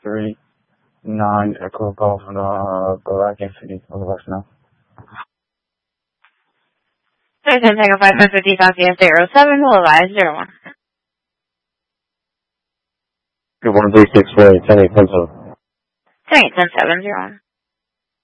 639 Echo Golf Black Infinity. Over now. 10 Tango 550 Southwest 07, will advise 01. Good 1368, 10-8, 10-7. 10-8, 10-7, 01.